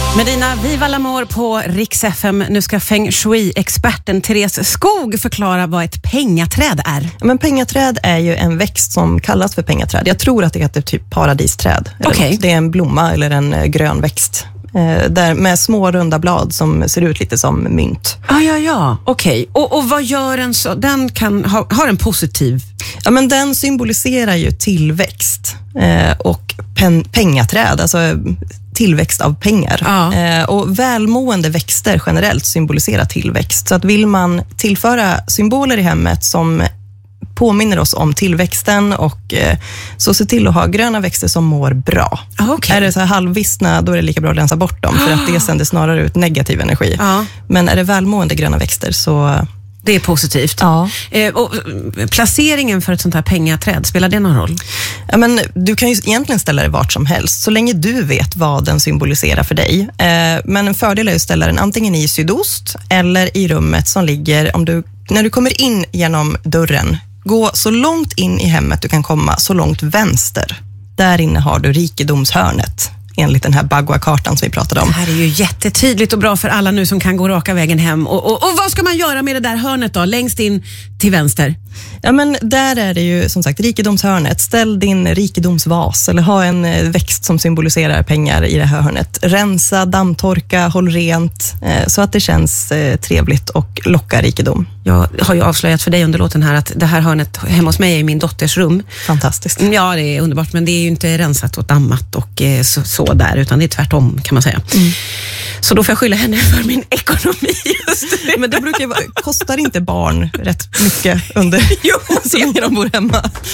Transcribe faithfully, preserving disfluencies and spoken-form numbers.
Medina, Viva l'Amour på Rix F M. Nu ska Feng Shui-experten Therese Skog förklara vad ett pengaträd är. Men pengaträd är ju en växt som kallas för pengaträd. Jag tror att det heter typ paradisträd. Okay. Det är en blomma eller en grön växt. Eh, där med små runda blad som ser ut lite som mynt. Ah, ja, ja, okej. Okay. Och, och vad gör en så? Den kan ha, har en positiv... Ja, men den symboliserar ju tillväxt eh, och pen, pengaträd, alltså tillväxt av pengar. Ja. Eh, och välmående växter generellt symboliserar tillväxt. Så att vill man tillföra symboler i hemmet som påminner oss om tillväxten och eh, så se till att ha gröna växter som mår bra. Okay. Är det så här halvvissna, då är det lika bra att rensa bort dem, för att det sänder snarare ut negativ energi. Ja. Men är det välmående gröna växter så... Det är positivt. Ja. Eh, och placeringen för ett sånt här pengaträd, spelar det någon roll? Ja, men du kan ju egentligen ställa det vart som helst, så länge du vet vad den symboliserar för dig. Eh, men en fördel är att ställa den antingen i sydost eller i rummet som ligger, om du, när du kommer in genom dörren, gå så långt in i hemmet du kan komma, så långt vänster. Där inne har du rikedomshörnet, enligt den här Bagua-kartan som vi pratade om. Det här är ju jättetydligt och bra för alla nu som kan gå raka vägen hem. Och, och, och vad ska man göra med det där hörnet då, längst in till vänster? Ja, men där är det ju som sagt rikedomshörnet. Ställ din rikedomsvas eller ha en växt som symboliserar pengar i det här hörnet. Rensa, dammtorka, håll rent eh, så att det känns eh, trevligt och lockar rikedom. Jag har ju avslöjat för dig under låten här att det här hörnet hemma hos mig är min dotters rum. Fantastiskt. Ja, det är underbart, men det är ju inte rensat och dammat och eh, så, så där, utan det är tvärtom kan man säga. Mm. Så då får jag skylla henne för min ekonomi just nu. Men det brukar ju vara, kostar inte barn rätt mycket under jo, så länge de bor hemma?